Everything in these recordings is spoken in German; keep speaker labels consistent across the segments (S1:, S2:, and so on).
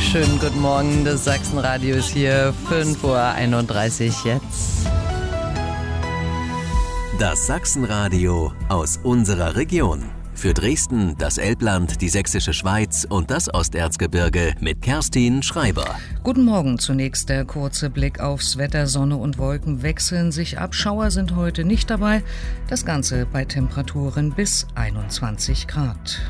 S1: Schönen guten Morgen, das Sachsenradio ist hier, 5:31 Uhr jetzt.
S2: Das Sachsenradio aus unserer Region. Für Dresden, das Elbland, die Sächsische Schweiz und das Osterzgebirge mit Kerstin Schreiber.
S3: Guten Morgen. Zunächst der kurze Blick aufs Wetter. Sonne und Wolken wechseln sich ab. Schauer sind heute nicht dabei. Das Ganze bei Temperaturen bis 21 Grad.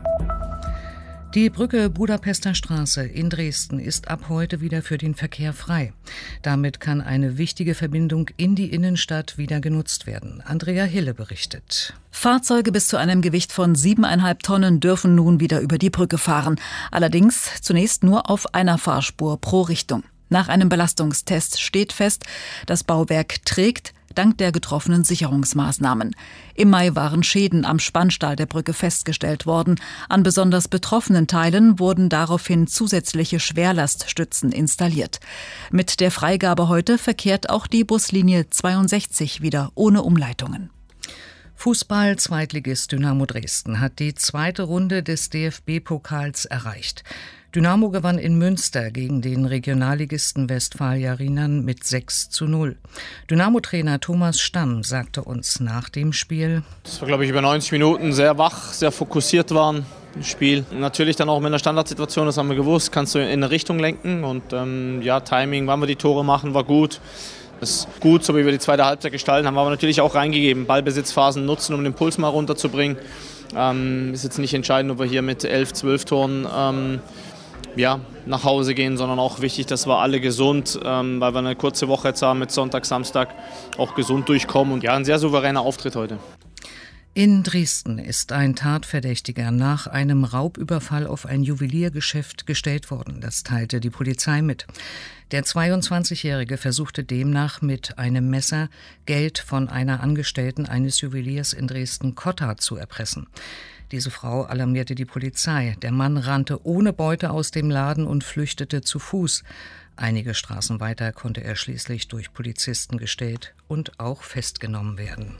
S3: Die Brücke Budapester Straße in Dresden ist ab heute wieder für den Verkehr frei. Damit kann eine wichtige Verbindung in die Innenstadt wieder genutzt werden. Andrea Hille berichtet.
S4: Fahrzeuge bis zu einem Gewicht von 7,5 Tonnen dürfen nun wieder über die Brücke fahren. Allerdings zunächst nur auf einer Fahrspur pro Richtung. Nach einem Belastungstest steht fest, das Bauwerk trägt dank der getroffenen Sicherungsmaßnahmen. Im Mai waren Schäden am Spannstahl der Brücke festgestellt worden. An besonders betroffenen Teilen wurden daraufhin zusätzliche Schwerlaststützen installiert. Mit der Freigabe heute verkehrt auch die Buslinie 62 wieder ohne Umleitungen.
S3: Fußball-Zweitligist Dynamo Dresden hat die zweite Runde des DFB-Pokals erreicht. Dynamo gewann in Münster gegen den Regionalligisten Westfalia Rheinland mit 6:0. Dynamo-Trainer Thomas Stamm sagte uns nach dem Spiel:
S5: Das war, glaube ich, über 90 Minuten sehr wach, sehr fokussiert waren im Spiel. Natürlich dann auch mit einer Standardsituation, das haben wir gewusst, kannst du in eine Richtung lenken. Und Timing, wann wir die Tore machen, war gut. Das ist gut, so wie wir die zweite Halbzeit gestalten, haben wir aber natürlich auch reingegeben. Ballbesitzphasen nutzen, um den Puls mal runterzubringen. Ist jetzt nicht entscheidend, ob wir hier mit 11, 12 Toren nach Hause gehen, sondern auch wichtig, dass wir alle gesund, weil wir eine kurze Woche jetzt haben mit Sonntag, Samstag, auch gesund durchkommen. Und ein sehr souveräner Auftritt heute.
S3: In Dresden ist ein Tatverdächtiger nach einem Raubüberfall auf ein Juweliergeschäft gestellt worden. Das teilte die Polizei mit. Der 22-Jährige versuchte demnach mit einem Messer Geld von einer Angestellten eines Juweliers in Dresden-Cotta zu erpressen. Diese Frau alarmierte die Polizei. Der Mann rannte ohne Beute aus dem Laden und flüchtete zu Fuß. Einige Straßen weiter konnte er schließlich durch Polizisten gestellt und auch festgenommen werden.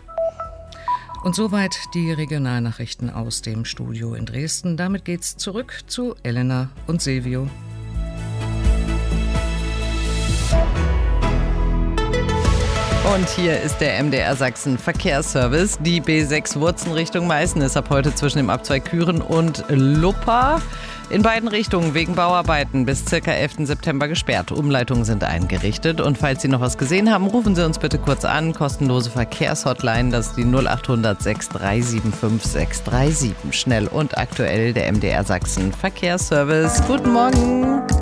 S3: Und soweit die Regionalnachrichten aus dem Studio in Dresden. Damit geht's zurück zu Elena und Silvio.
S1: Und hier ist der MDR Sachsen Verkehrsservice. Die B6 Wurzen Richtung Meißen ist ab heute zwischen dem Abzweig Kühren und Luppa in beiden Richtungen wegen Bauarbeiten bis ca. 11. September gesperrt. Umleitungen sind eingerichtet. Und falls Sie noch was gesehen haben, rufen Sie uns bitte kurz an. Kostenlose Verkehrshotline, das ist die 0800 6375 637. Schnell und aktuell der MDR Sachsen Verkehrsservice. Guten Morgen.